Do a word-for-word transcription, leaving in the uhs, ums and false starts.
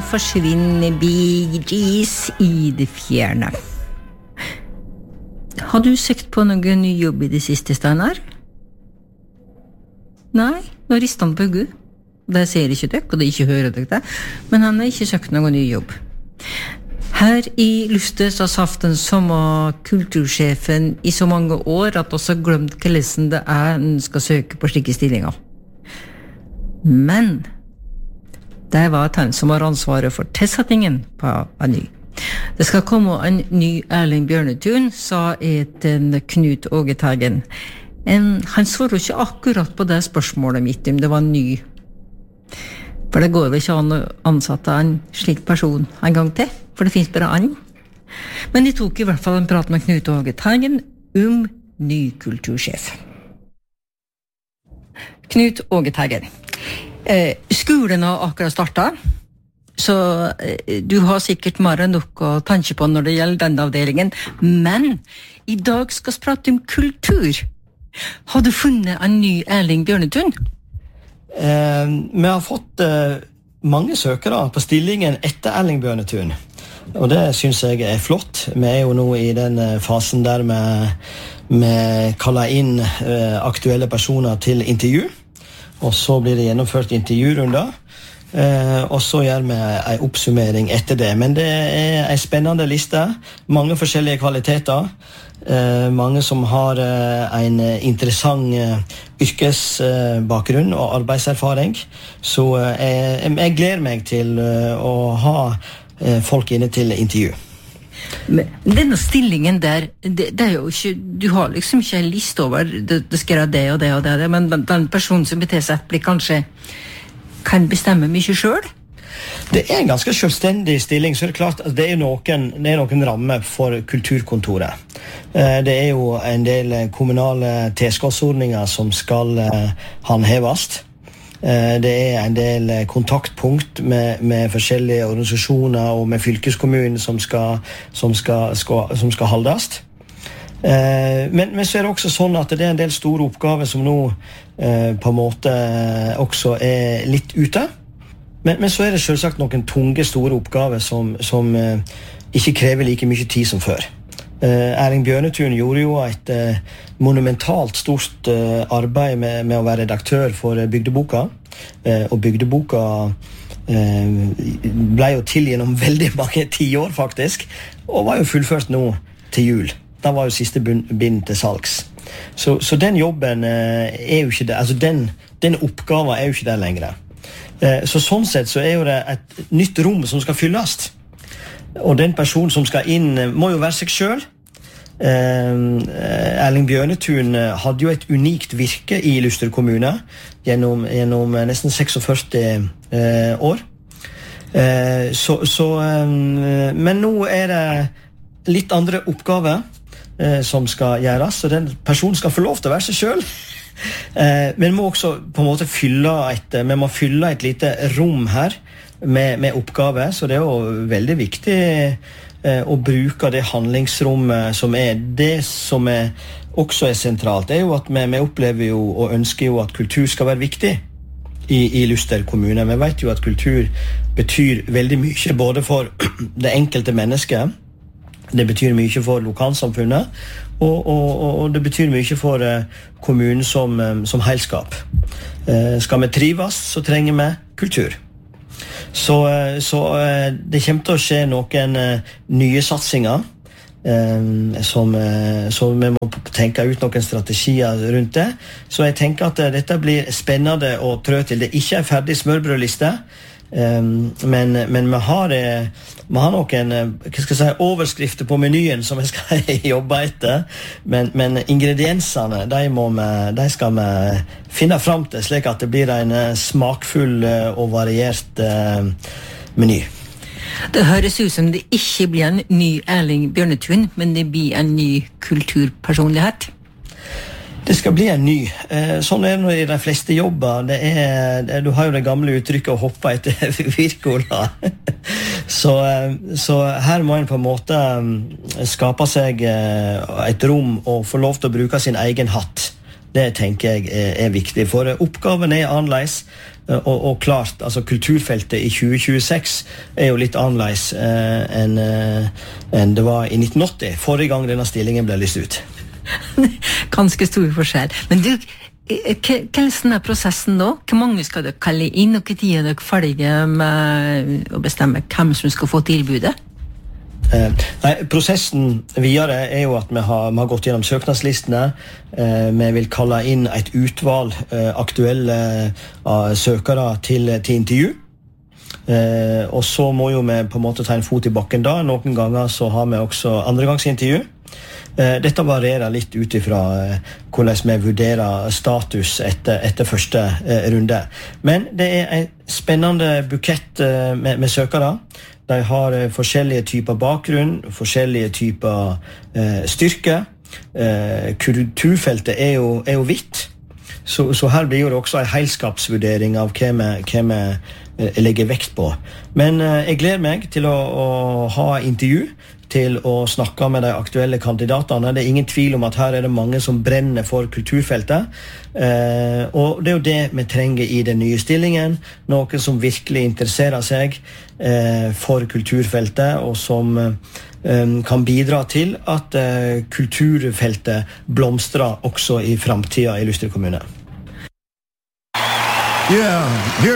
forsvinner Bee Gees i det fjerne. Har du søkt på noen ny jobb i det siste, Steinar? Nei, nå rister han på hodet. Det ser ikke dere, og det ikke hører dere, men han har ikke søkt noen ny jobb. Her i Lustet så har haft den samme kultursjefen i så mange år at også har glemt hvordan det er en skal søke på slike stillinger. Men det var han som har ansvaret for tilsettingen på en ny. Det skal komme en ny Erling Bjørnetun, sa et Knut Åge Teigen. En, han svarer ikke akkurat på det spørsmålet mitt om det var ny. For det går vel ikke an å ansette en slik person en gang til, for det finnes bare an. Men de tok i hvert fall en prat med Knut Åge Teigen om ny kultursjef. Knut Åge Teigen. Eh, skolen har akkurat startet, så eh, du har sikkert mer enn nok å tenke på når det gjelder denne avdelingen, men i dag skal vi prate om kultur. Har du funnet en ny Erling Bjørnetun? Eh, vi har fått eh, mange søkere på stillingen etter Erling Bjørnetun, og det synes jeg er flott. Vi er jo nå i den fasen der vi, vi kaller inn eh, aktuelle personer til intervju, og så blir det gjennomført intervjurunder, eh, og så gjør vi en oppsummering etter det. Men det er en spennende liste, mange forskjellige kvaliteter, eh, mange som har eh, en interessant eh, yrkesbakgrunn og arbeidserfaring, så eh, jeg, jeg gleder meg til eh, å ha eh, folk inne til intervju. Men denne stillingen der, det, det er jo ikke, du har liksom ikke en liste over, det, det skal gjøre det og det og det, men den personen som beter seg blir kanskje, kan bestemme mye selv? Det er en ganske selvstendig stilling, så er det klart at det er noen, det er noen rammer for kulturkontoret. Det er jo en del kommunale tilskuddsordninger som skal håndheves. Det er en del kontaktpunkt med, med forskjellige organisasjoner og med fylkeskommunen som skal, som skal, skal, som skal holdes. Men, men så er det også sånn at det er en del store oppgaver som nå på en måte også er litt ute. Men, men så er det selvsagt noen tunge, store oppgaver som, som ikke krever like mye tid som før. Uh, Erling Bjørnetun gjorde jo et uh, monumentalt stort uh, arbeid med, med å være redaktør for uh, Bygdeboka, uh, og Bygdeboka uh, ble jo til gjennom veldig mange tiår faktisk, og var jo fullført nå til jul. Da var jo siste bind til salgs. Så, så den jobben uh, er jo ikke det, altså den, den oppgaven er jo ikke der lenger. Uh, så sånn sett så er jo det et nytt rom som skal fylles. Og den personen som skal inn må jo være seg selv. Eh, Erling Bjørnetun hadde jo et unikt virke i Luster kommune gjennom, gjennom nesten førtiseks eh, år. Eh, så, så, eh, men nå er det litt andre oppgaver eh, som skal gjøres, så den personen skal få lov til å være seg selv. Eh, men må også på en måte fylle et, vi må fylle et lite rom her med, med oppgaver, så det er jo veldig viktig eh, å bruke det handlingsrommet som er det som er, også er sentralt. Det er jo at vi, vi opplever jo og ønsker jo at kultur skal være viktig i, i Luster kommune. Vi vet jo at kultur betyr veldig mye både for det enkelte mennesket, det betyr mye for lokalsamfunnet, og, og, og det betyr mye for uh, kommunen som, um, som heilskap. Uh, skal vi trives, så trenger vi kultur. Så, uh, så uh, det kommer til å skje noen uh, nye satsinger, uh, som, uh, så vi må tenke ut noen strategier rundt det. Så jeg tenker at uh, dette blir spennende å trø til. Det ikke er ferdig smørbrødliste, Um, men, men vi har, eh, vi har noen eh, hva skal jeg si, overskrifter på menyen som vi skal jobbe etter, men, men ingrediensene de, må vi, de skal vi finne frem til slik at det blir en eh, smakfull eh, og variert eh, meny. Det høres ut som det ikke blir en ny Erling Bjørnetun, men det blir en ny kulturpersonlighet. Det skal bli en ny. Sånn er det i de fleste jobber. Det er, du har jo det gamle uttrykket å hoppe etter Wirkola. så, så her må en på en måte skape seg et rom og få lov til å bruke sin egen hatt. Det tenker jeg er viktig, for oppgaven er annerledes. og, og klart, altså kulturfeltet i tjue tjueseks er jo litt annerledes eh, enn eh, enn det var i nitten åtti, forrige gang denne stillingen ble lyst ut. Ganske stor forskjell. Men du, hvordan er prosessen da? Hvor mange skal dere kalle inn, og hva tid er dere ferdige med å bestemme hvem som skal få tilbudet? Eh, nei, prosessen videre er jo at vi har, vi har gått gjennom søknadslistene. Eh, vi vil kalle inn et utvalg eh, aktuelle eh, søkere til, til intervju. Eh, og så må jo vi på en måte ta en fot i bakken da. Noen ganger så har vi også andregangsintervju. Eh, dette varierer litt ut ifra eh, hvordan vi vurderer status etter, etter første eh, runde. Men det er en spennende bukett eh, med, med søkere. De har eh, forskjellige typer bakgrunn, forskjellige typer eh, styrke. Eh, kulturfeltet er jo, er jo vidt, så, så her blir det også en helskapsvurdering av hva vi, hva vi eh, legger vekt på. Men eh, jeg gleder meg til å, å ha intervju, til å snakke med de aktuelle kandidatene. Det er ingen tvil om at her er det mange som brenner for kulturfeltet. Eh, og det er jo det vi trenger i den nye stillingen. Noen som virkelig interesserer seg eh, for kulturfeltet, og som eh, kan bidra til at eh, kulturfeltet blomstrer også i fremtiden i Luster kommune. Yeah, here